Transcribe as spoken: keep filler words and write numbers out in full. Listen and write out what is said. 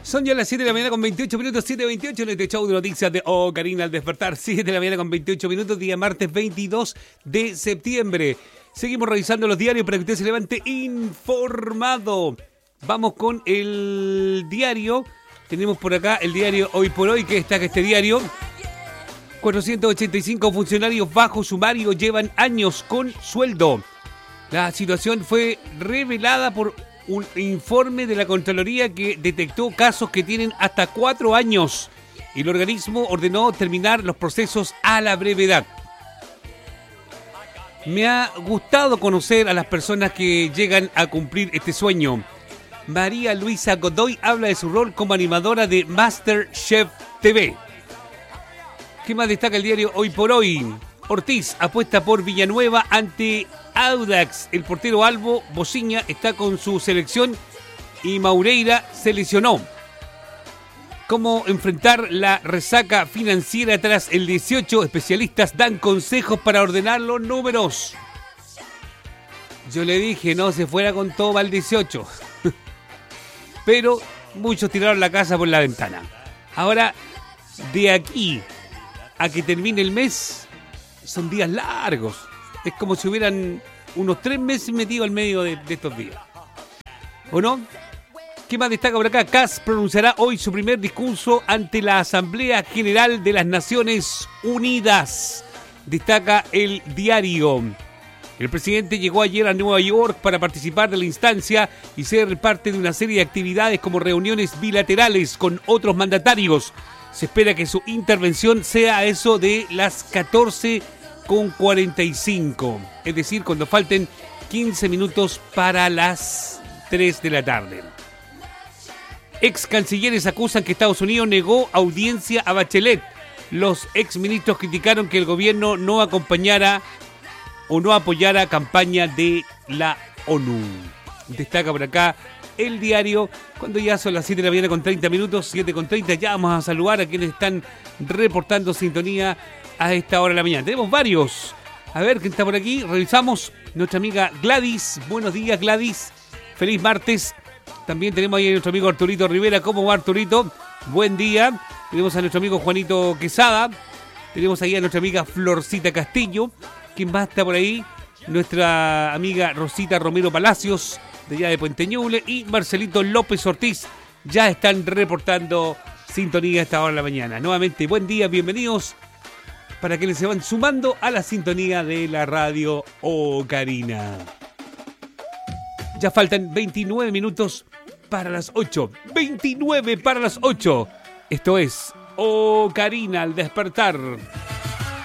Son ya las siete de la mañana con veintiocho minutos, siete veintiocho en este show de noticias de Oh Karina al despertar, siete de la mañana con veintiocho minutos, día martes veintidós de septiembre. Seguimos revisando los diarios para que usted se levante informado. Vamos con el diario. Tenemos por acá el diario Hoy por Hoy, que destaca este diario. cuatrocientos ochenta y cinco funcionarios bajo sumario llevan años con sueldo. La situación fue revelada por un informe de la Contraloría que detectó casos que tienen hasta cuatro años y el organismo ordenó terminar los procesos a la brevedad. Me ha gustado conocer a las personas que llegan a cumplir este sueño. María Luisa Godoy habla de su rol como animadora de MasterChef T V. ¿Qué más destaca el diario Hoy por Hoy? Ortiz apuesta por Villanueva ante Audax. El portero Albo Bociña está con su selección y Maureira se lesionó. ¿Cómo enfrentar la resaca financiera tras el dieciocho? Especialistas dan consejos para ordenar los números. Yo le dije no se fuera con todo para el dieciocho. Pero muchos tiraron la casa por la ventana. Ahora, de aquí a que termine el mes, son días largos. Es como si hubieran unos tres meses metidos al medio de, de estos días. ¿O no? ¿Qué más destaca por acá? Kass pronunciará hoy su primer discurso ante la Asamblea General de las Naciones Unidas. Destaca el diario. El presidente llegó ayer a Nueva York para participar de la instancia y ser parte de una serie de actividades como reuniones bilaterales con otros mandatarios. Se espera que su intervención sea a eso de las catorce con cuarenta y cinco, es decir, cuando falten quince minutos para las tres de la tarde. Ex cancilleres acusan que Estados Unidos negó audiencia a Bachelet. Los ex ministros criticaron que el gobierno no acompañara o no apoyara campaña de la ONU. Destaca por acá el diario, cuando ya son las siete de la mañana con treinta minutos, siete con treinta, ya vamos a saludar a quienes están reportando sintonía a esta hora de la mañana. Tenemos varios. A ver quién está por aquí. Revisamos. Nuestra amiga Gladys. Buenos días, Gladys. Feliz martes. También tenemos ahí a nuestro amigo Arturito Rivera. ¿Cómo va, Arturito? Buen día. Tenemos a nuestro amigo Juanito Quesada. Tenemos ahí a nuestra amiga Florcita Castillo. ¿Quién más está por ahí? Nuestra amiga Rosita Romero Palacios, de allá de Puente Ñuble, y Marcelito López Ortiz. Ya están reportando sintonía a esta hora de la mañana. Nuevamente, buen día, bienvenidos para quienes se van sumando a la sintonía de la radio Oh Karina. Ya faltan veintinueve minutos para las ocho. veintinueve para las ocho. Esto es Oh Karina al despertar.